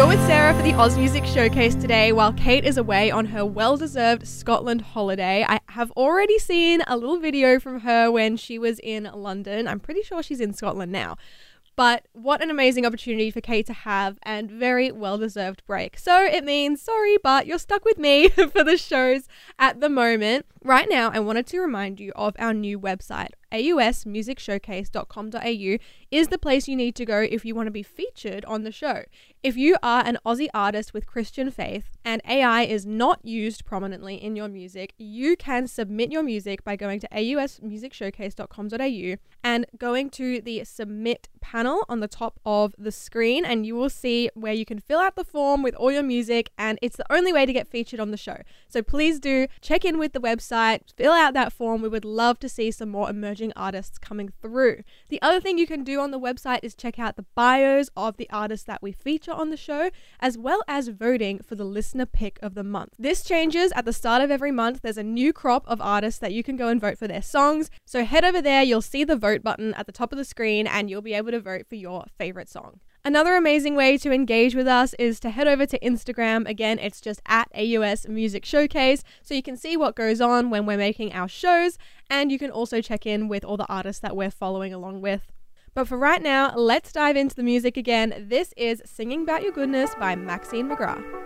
You're with Sarah for the Oz Music Showcase today while Kate is away on her well-deserved Scotland holiday. I have already seen a little video from her when she was in London. I'm pretty sure she's in Scotland now. But what an amazing opportunity for Kate to have, and very well-deserved break. So it means, sorry, but you're stuck with me for the shows at the moment. Right now, I wanted to remind you of our new website. ausmusicshowcase.com.au is the place you need to go if you want to be featured on the show. If you are an Aussie artist with Christian faith and AI is not used prominently in your music, you can submit your music by going to ausmusicshowcase.com.au and going to the submit panel on the top of the screen, and you will see where you can fill out the form with all your music, and it's the only way to get featured on the show. So please do check in with the website, fill out that form. We would love to see some more emerging artists coming through. The other thing you can do on the website is check out the bios of the artists that we feature on the show, as well as voting for the listener pick of the month. This changes at the start of every month. There's a new crop of artists that you can go and vote for their songs. So head over there, you'll see the vote button at the top of the screen, and you'll be able to vote for your favorite song. Another amazing way to engage with us is to head over to Instagram. Again, it's just at AUS Music Showcase, so you can see what goes on when we're making our shows, and you can also check in with all the artists that we're following along with. But for right now, let's dive into the music again. This is Singing About Your Goodness by Maxine McGrath.